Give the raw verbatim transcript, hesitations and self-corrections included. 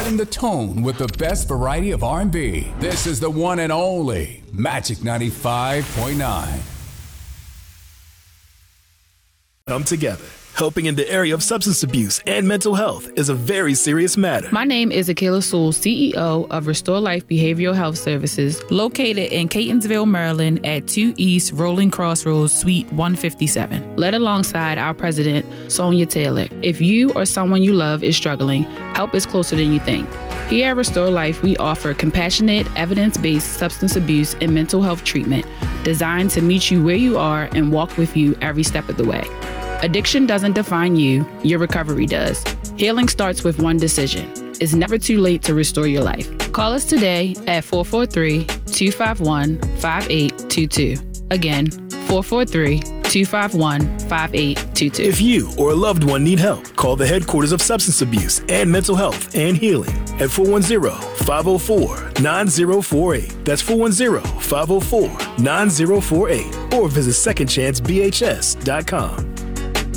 setting the tone with the best variety of R and B. This is the one and only Magic ninety-five point nine. Come together. Helping in the area of substance abuse and mental health is a very serious matter. My name is Akela Sewell, C E O of Restore Life Behavioral Health Services, located in Catonsville, Maryland at two East Rolling Crossroads, Suite one fifty-seven. Led alongside our president, Sonia Taylor. If you or someone you love is struggling, help is closer than you think. Here at Restore Life, we offer compassionate, evidence-based substance abuse and mental health treatment designed to meet you where you are and walk with you every step of the way. Addiction doesn't define you, your recovery does. Healing starts with one decision. It's never too late to restore your life. Call us today at four four three, two five one, five eight two two. Again, four four three, two five one, five eight two two. If you or a loved one need help, call the headquarters of substance abuse and mental health and healing at four one zero, five zero four, nine zero four eight. That's four one zero, five zero four, nine zero four eight. Or visit second chance b h s dot com.